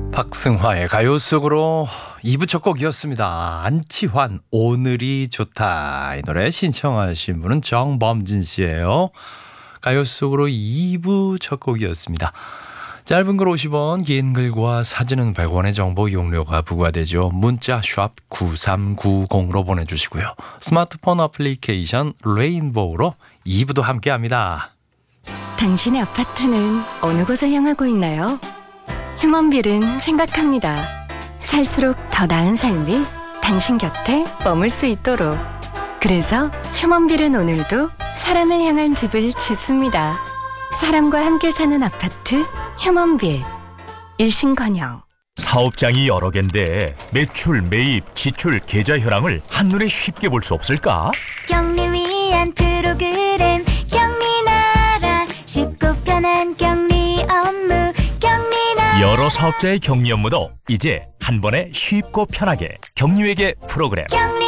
박승화의 가요 속으로 2부 첫 곡이었습니다. 안치환 오늘이 좋다. 이 노래 신청하신 분은 정범진 씨예요. 가요 속으로 2부 첫 곡이었습니다. 짧은 글 50원, 긴 글과 사진은 100원의 정보 용료가 부과되죠. 문자 샵 9390으로 보내주시고요. 스마트폰 어플리케이션 레인보우로 2부도 함께합니다. 당신의 아파트는 어느 곳을 향하고 있나요? 휴먼빌은 생각합니다. 살수록 더 나은 삶이 당신 곁에 머물 수 있도록. 그래서 휴먼빌은 오늘도 사람을 향한 집을 짓습니다. 사람과 함께 사는 아파트 휴먼빌. 일신건영. 사업장이 여러 갠데 매출, 매입, 지출, 계좌 현황을 한눈에 쉽게 볼 수 없을까? 격리 위한 프로그램 격리나라 쉽고 편한 격리 업무 격리나라. 여러 사업자의 격리 업무도 이제 한 번에 쉽고 편하게 격리회계 프로그램. 격리